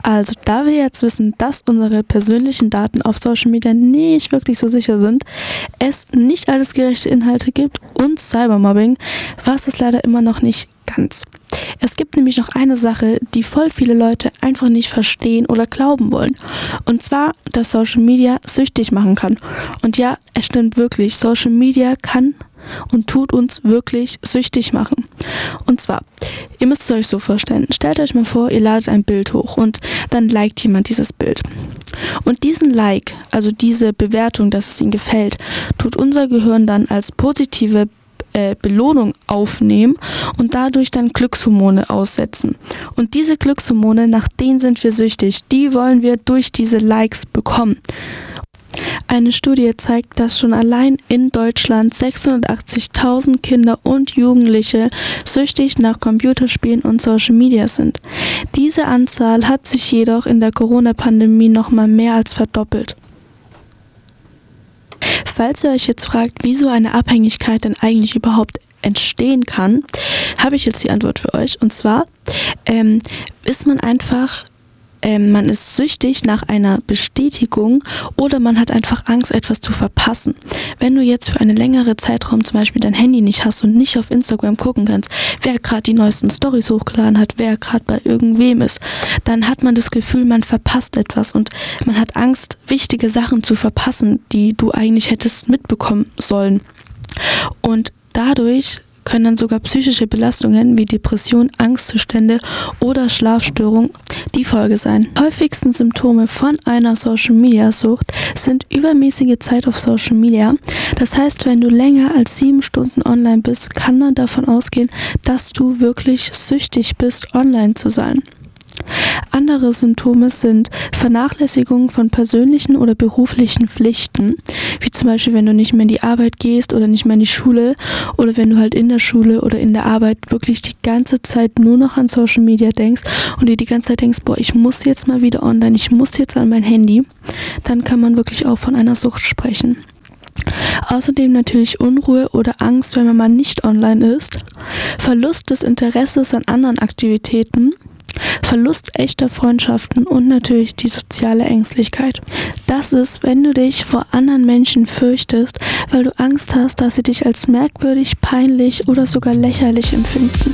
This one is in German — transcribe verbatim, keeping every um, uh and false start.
Also, da wir jetzt wissen, dass unsere persönlichen Daten auf Social Media nicht wirklich so sicher sind, es nicht alles gerechte Inhalte gibt und Cybermobbing, war es das leider immer noch nicht ganz. Es gibt nämlich noch eine Sache, die voll viele Leute einfach nicht verstehen oder glauben wollen. Und zwar, dass Social Media süchtig machen kann. Und ja, es stimmt wirklich, Social Media kann und tut uns wirklich süchtig machen. Und zwar, ihr müsst es euch so vorstellen, stellt euch mal vor, ihr ladet ein Bild hoch und dann liked jemand dieses Bild. Und diesen Like, also diese Bewertung, dass es ihm gefällt, tut unser Gehirn dann als positive äh, Belohnung aufnehmen und dadurch dann Glückshormone aussetzen. Und diese Glückshormone, nach denen sind wir süchtig, die wollen wir durch diese Likes bekommen. Eine Studie zeigt, dass schon allein in Deutschland sechshundertachtzigtausend Kinder und Jugendliche süchtig nach Computerspielen und Social Media sind. Diese Anzahl hat sich jedoch in der Corona-Pandemie nochmal mehr als verdoppelt. Falls ihr euch jetzt fragt, wieso eine Abhängigkeit denn eigentlich überhaupt entstehen kann, habe ich jetzt die Antwort für euch. Und zwar ähm, ist man einfach Ähm, man ist süchtig nach einer Bestätigung oder man hat einfach Angst, etwas zu verpassen. Wenn du jetzt für einen längeren Zeitraum zum Beispiel dein Handy nicht hast und nicht auf Instagram gucken kannst, wer gerade die neuesten Stories hochgeladen hat, wer gerade bei irgendwem ist, dann hat man das Gefühl, man verpasst etwas und man hat Angst, wichtige Sachen zu verpassen, die du eigentlich hättest mitbekommen sollen. Und dadurch können dann sogar psychische Belastungen wie Depression, Angstzustände oder Schlafstörung die Folge sein. Die häufigsten Symptome von einer Social-Media-Sucht sind übermäßige Zeit auf Social Media. Das heißt, wenn du länger als sieben Stunden online bist, kann man davon ausgehen, dass du wirklich süchtig bist, online zu sein. Andere Symptome sind Vernachlässigung von persönlichen oder beruflichen Pflichten, wie zum Beispiel, wenn du nicht mehr in die Arbeit gehst oder nicht mehr in die Schule oder wenn du halt in der Schule oder in der Arbeit wirklich die ganze Zeit nur noch an Social Media denkst und dir die ganze Zeit denkst, boah, ich muss jetzt mal wieder online, ich muss jetzt an mein Handy, dann kann man wirklich auch von einer Sucht sprechen. Außerdem natürlich Unruhe oder Angst, wenn man mal nicht online ist, Verlust des Interesses an anderen Aktivitäten, Verlust echter Freundschaften und natürlich die soziale Ängstlichkeit. Das ist, wenn du dich vor anderen Menschen fürchtest, weil du Angst hast, dass sie dich als merkwürdig, peinlich oder sogar lächerlich empfinden.